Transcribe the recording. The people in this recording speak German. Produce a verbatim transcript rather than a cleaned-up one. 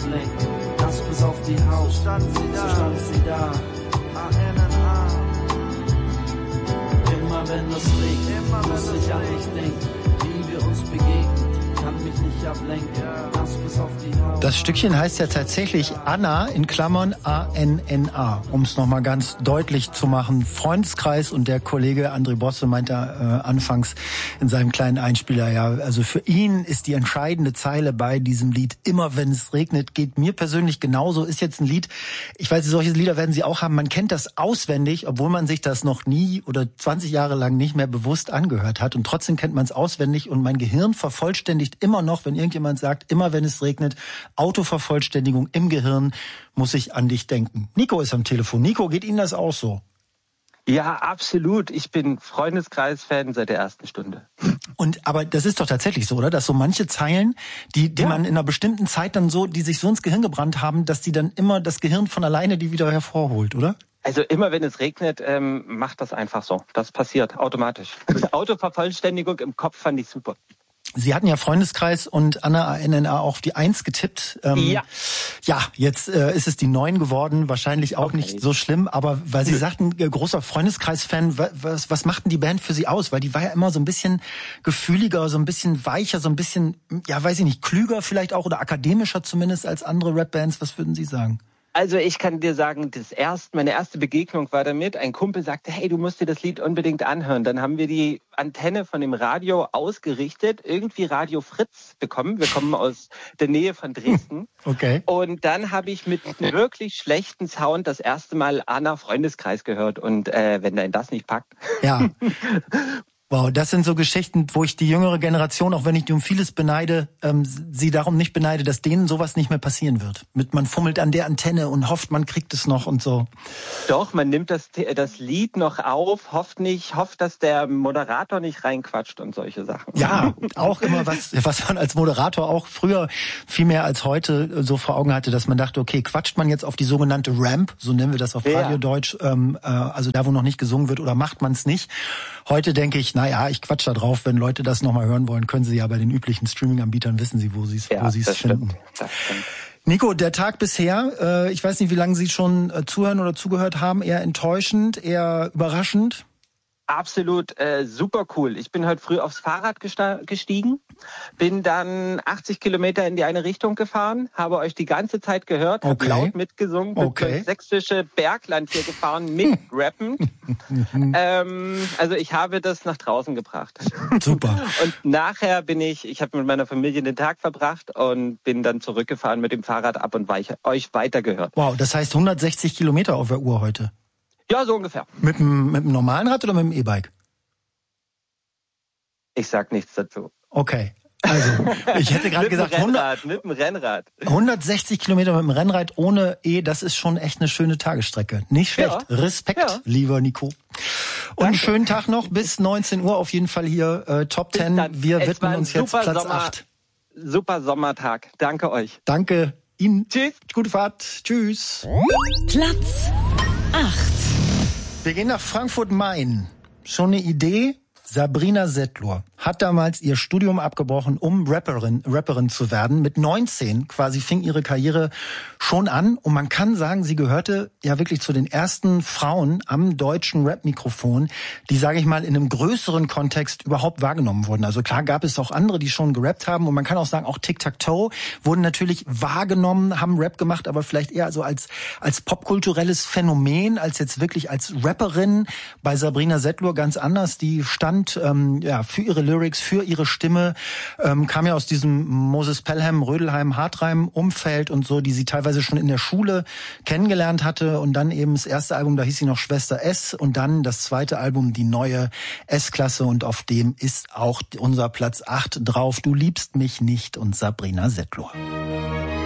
flink, nass bis auf die Haut, so stand sie da, so stand sie da. A N N A. Immer wenn es regnet, immer muss ich an dich denken, wie wir uns begegnen, kann mich nicht ablenken, nass bis auf die Haut. Das Stückchen heißt ja tatsächlich Anna, in Klammern A N N A, um es nochmal ganz deutlich zu machen. Freundeskreis, und der Kollege André Bosse meinte äh, anfangs in seinem kleinen Einspieler, ja, also für ihn ist die entscheidende Zeile bei diesem Lied, immer wenn es regnet, geht mir persönlich genauso, ist jetzt ein Lied, ich weiß, solche Lieder werden Sie auch haben, man kennt das auswendig, obwohl man sich das noch nie oder zwanzig Jahre lang nicht mehr bewusst angehört hat, und trotzdem kennt man es auswendig, und mein Gehirn vervollständigt immer noch, wenn irgendjemand sagt, immer wenn es regnet, Autovervollständigung im Gehirn, muss ich an dich denken. Nico ist am Telefon. Nico, geht Ihnen das auch so? Ja, absolut. Ich bin Freundeskreis-Fan seit der ersten Stunde. Und aber das ist doch tatsächlich so, oder? Dass so manche Zeilen, die, die ja. man in einer bestimmten Zeit dann so, die sich so ins Gehirn gebrannt haben, dass die dann immer das Gehirn von alleine die wieder hervorholt, oder? Also immer wenn es regnet, ähm, macht das einfach so. Das passiert automatisch. Autovervollständigung im Kopf fand ich super. Sie hatten ja Freundeskreis und Anna A N N A auf die Eins getippt. Ähm, ja. Ja, jetzt äh, ist es die Neun geworden. Wahrscheinlich auch okay. nicht so schlimm. Aber weil Sie sagten, äh, großer Freundeskreis-Fan, was, was macht denn die Band für Sie aus? Weil die war ja immer so ein bisschen gefühliger, so ein bisschen weicher, so ein bisschen, ja, weiß ich nicht, klüger vielleicht auch oder akademischer zumindest als andere Rap-Bands. Was würden Sie sagen? Also ich kann dir sagen, das erste, meine erste Begegnung war damit, ein Kumpel sagte, hey, du musst dir das Lied unbedingt anhören. Dann haben wir die Antenne von dem Radio ausgerichtet, irgendwie Radio Fritz bekommen. Wir kommen aus der Nähe von Dresden. Okay. Und dann habe ich mit einem wirklich schlechten Sound das erste Mal Anna Freundeskreis gehört. Und äh, wenn dein das nicht packt... Ja. Wow, das sind so Geschichten, wo ich die jüngere Generation, auch wenn ich die um vieles beneide, ähm, sie darum nicht beneide, dass denen sowas nicht mehr passieren wird. Mit man fummelt an der Antenne und hofft, man kriegt es noch und so. Doch, man nimmt das, das Lied noch auf, hofft nicht, hofft, dass der Moderator nicht reinquatscht und solche Sachen. Ja, auch immer was, was man als Moderator auch früher viel mehr als heute so vor Augen hatte, dass man dachte, okay, quatscht man jetzt auf die sogenannte Ramp, so nennen wir das auf ja. Radiodeutsch, ähm, äh, also da, wo noch nicht gesungen wird, oder macht man es nicht? Heute denke ich, naja, ich quatsch da drauf, wenn Leute das nochmal hören wollen, können sie ja bei den üblichen Streaming-Anbietern wissen sie, wo sie es ja, wo sie es finden. Das stimmt. Nico, der Tag bisher, äh, ich weiß nicht, wie lange Sie schon äh, zuhören oder zugehört haben, eher enttäuschend, eher überraschend? Absolut äh, super cool. Ich bin heute früh aufs Fahrrad gesta- gestiegen, bin dann achtzig Kilometer in die eine Richtung gefahren, habe euch die ganze Zeit gehört, okay. habe laut mitgesungen, bin okay. durchs sächsische Bergland hier gefahren, mit rappend. ähm, also ich habe das nach draußen gebracht. Super. Und nachher bin ich, ich habe mit meiner Familie den Tag verbracht und bin dann zurückgefahren mit dem Fahrrad ab und weich, euch weitergehört. Wow, das heißt hundertsechzig Kilometer auf der Uhr heute? Ja, so ungefähr. Mit dem, mit dem normalen Rad oder mit dem E-Bike? Ich sag nichts dazu. Okay. Also, ich hätte gerade gesagt, mit dem Rennrad, mit dem Rennrad. hundertsechzig Kilometer mit dem Rennrad ohne E, das ist schon echt eine schöne Tagesstrecke. Nicht schlecht. Ja. Respekt, ja. lieber Nico. Und Danke. Einen schönen Tag noch, bis neunzehn Uhr auf jeden Fall hier, äh, Top bis Ten. Dann. Wir es widmen uns jetzt Platz Sommer, acht. Super Sommertag. Danke euch. Danke Ihnen. Tschüss. Gute Fahrt. Tschüss. Platz acht. Wir gehen nach Frankfurt-Main. Schon eine Idee? Sabrina Setlur hat damals ihr Studium abgebrochen, um Rapperin, Rapperin zu werden. Mit neunzehn quasi fing ihre Karriere schon an. Und man kann sagen, sie gehörte ja wirklich zu den ersten Frauen am deutschen Rap-Mikrofon, die, sage ich mal, in einem größeren Kontext überhaupt wahrgenommen wurden. Also klar gab es auch andere, die schon gerappt haben. Und man kann auch sagen, auch Tic-Tac-Toe wurden natürlich wahrgenommen, haben Rap gemacht, aber vielleicht eher so als, als popkulturelles Phänomen, als jetzt wirklich als Rapperin. Bei Sabrina Setlur ganz anders. Die stand ähm, ja für ihre Lyrics, für ihre Stimme, ähm, kam ja aus diesem Moses Pelham, Rödelheim, Hartreim-Umfeld und so, die sie teilweise schon in der Schule kennengelernt hatte, und dann eben das erste Album, da hieß sie noch Schwester S, und dann das zweite Album, die neue S-Klasse, und auf dem ist auch unser Platz acht drauf. Du liebst mich nicht, und Sabrina Setlur.